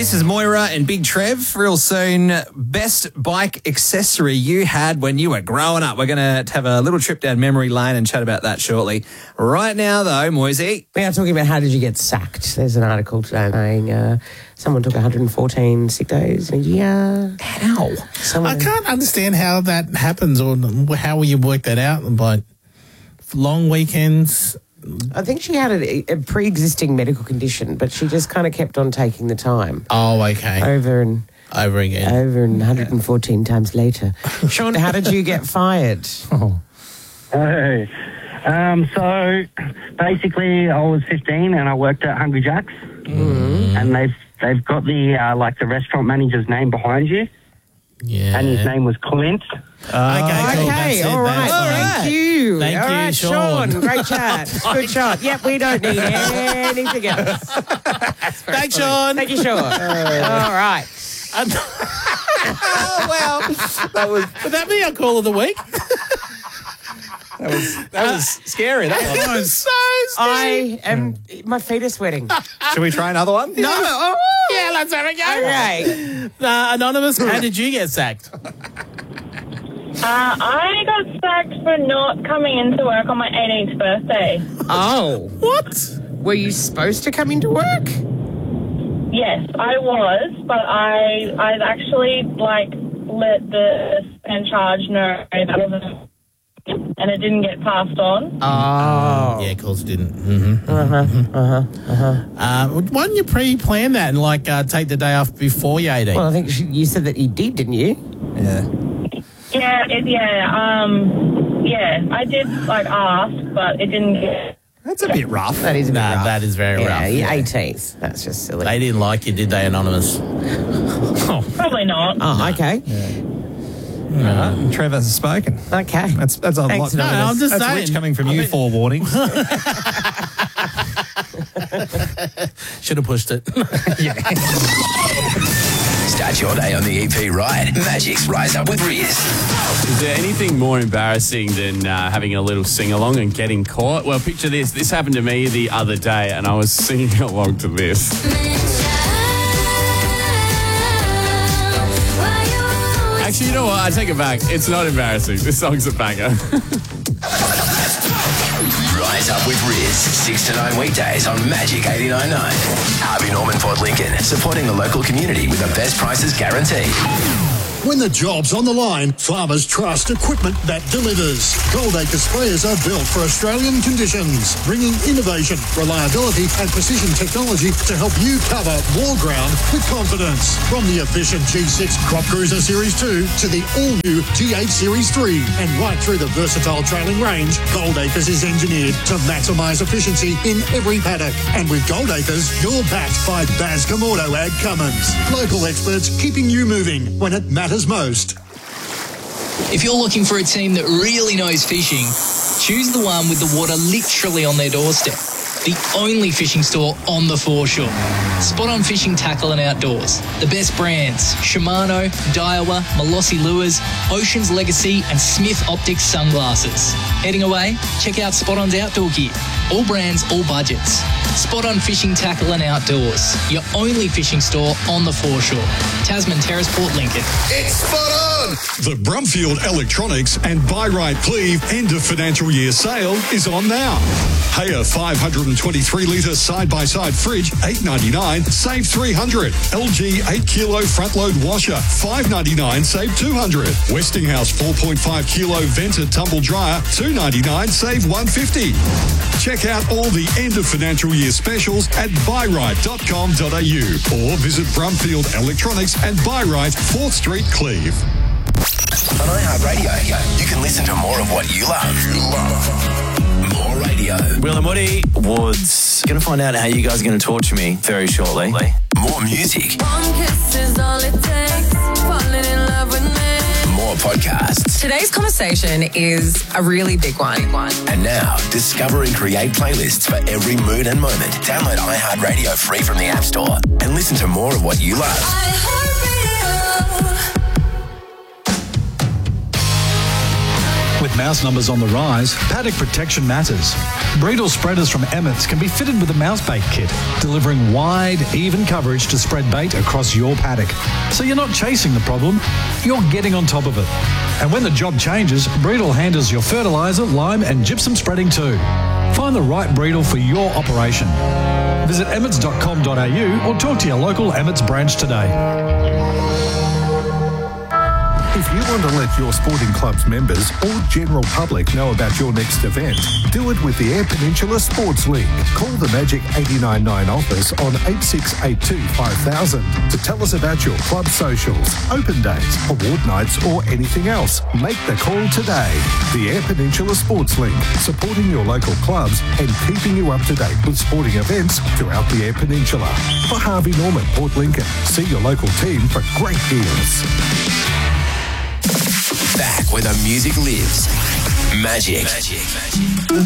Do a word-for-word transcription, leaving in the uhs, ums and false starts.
This is Moira and Big Trev. Real soon, best bike accessory you had when you were growing up. We're going to have a little trip down memory lane and chat about that shortly. Right now, though, Moisey. We are talking about how did you get sacked. There's an article today saying uh, someone took one hundred fourteen sick days in a year. How? Someone... I can't understand how that happens or how you work that out. But long weekends... I think she had a, a pre-existing medical condition, but she just kind of kept on taking the time. Oh, okay. Over and over again. Over and one hundred fourteen times later. Sean, how did you get fired? Oh. Hey. Um, so basically, I was fifteen and I worked at Hungry Jack's, mm. and they've they've got the uh, like the restaurant manager's name behind you. Yeah. And his name was Clint. Uh, okay, cool. Okay, all right. All right. Thank you. Thank all you, right, Sean. Sean. Great chat. Good shot. Yep, we don't need anything else. Thanks, Sean. Thank you, Sean. Uh, all right. Oh, well, that was... Would that be our call of the week? That was that was scary. That one. That was so scary. I am... My feet are sweating. Should we try another one? No. Oh. Yeah, let's have a go. Okay. Uh, Anonymous, how did you get sacked? Uh, I got sacked for not coming into work on my eighteenth birthday. Oh. What? Were you supposed to come into work? Yes, I was, but I I actually, like, let the in charge know that wasn't, and it didn't get passed on. Oh. Yeah, of course it didn't. Mm-hmm. Uh-huh, uh-huh, uh-huh. Uh, why didn't you pre-plan that and, like, uh, take the day off before your eighteen? Well, I think she, you said that you did, didn't you? Yeah. Yeah, it, yeah, um, yeah, I did, like, ask, but it didn't get... That's a bit rough. That is a bit Nah, rough. that is very yeah, rough. You're Yeah. eighteens. That's just silly. They didn't like you, did they, Anonymous? Probably not. Oh, okay. All right. Trevor has spoken. Okay. That's that's a Thanks, lot. no, I'm just that's saying. rich coming from I you. mean- Four warnings. Should have pushed it. Start your day on the E P ride. Magic's Rise Up with Riz. Is there anything more embarrassing than uh, having a little sing-along and getting caught? Well, picture this. This happened to me the other day, and I was singing along to this. Actually, you know what? I take it back. It's not embarrassing. This song's a banger. Rise Up with Riz. Six to nine weekdays on Magic eighty-nine point nine. Harvey Norman Port Lincoln. Supporting the local community with the best prices guaranteed. When the job's on the line, farmers trust equipment that delivers. Goldacre sprayers are built for Australian conditions, bringing innovation, reliability and precision technology to help you cover more ground with confidence. From the efficient G six Crop Cruiser Series two to the all-new G eight Series three and right through the versatile trailing range, Goldacres is engineered to maximise efficiency in every paddock. And with Goldacres, you're backed by Baz Camordo Ag Cummins. Local experts keeping you moving when it matters most. If you're looking for a team that really knows fishing, choose the one with the water literally on their doorstep. The only fishing store on the foreshore. Spot On Fishing Tackle and Outdoors. The best brands: Shimano, Daiwa, Molossi Lures, Ocean's Legacy and Smith Optics Sunglasses. Heading away? Check out Spot On's outdoor gear. All brands, all budgets. Spot On Fishing Tackle and Outdoors. Your only fishing store on the foreshore. Tasman Terrace, Port Lincoln. It's Spot On! The Brumfield Electronics and Buy Right Cleve end of financial year sale is on now. Pay a five hundred twenty-three litre side-by-side fridge, eight ninety-nine, save three hundred. L G eight kilo front load washer, five ninety-nine, save two hundred. Westinghouse four point five kilo vented tumble dryer, two ninety-nine, save one fifty. Check out all the end of financial year specials at buy right dot com dot a u or visit Brumfield Electronics and Buy Right, fourth Street, Cleve. On iHeartRadio, you can listen to more of what you love. You love. More radio. Will and Woody Woods. Going to find out how you guys are going to torture me very shortly. More music. One kiss is all it takes. Falling in love with me. More podcasts. Today's conversation is a really big one. And now, discover and create playlists for every mood and moment. Download iHeartRadio free from the App Store and listen to more of what you love. iHeartRadio. With mouse numbers on the rise, paddock protection matters. Breedle spreaders from Emmett's can be fitted with a mouse bait kit, delivering wide, even coverage to spread bait across your paddock. So you're not chasing the problem, you're getting on top of it. And when the job changes, Breedle handles your fertiliser, lime and gypsum spreading too. Find the right Breedle for your operation. Visit emmets dot com dot a u or talk to your local Emmett's branch today. If you want to let your sporting club's members or general public know about your next event, do it with the Air Peninsula Sports League. Call the Magic eight nine nine office on eight six eight two five thousand to tell us about your club socials, open days, award nights or anything else. Make the call today. The Air Peninsula Sports League, supporting your local clubs and keeping you up to date with sporting events throughout the Air Peninsula. For Harvey Norman, Port Lincoln, see your local team for great deals. Back where the music lives. Magic. Magic.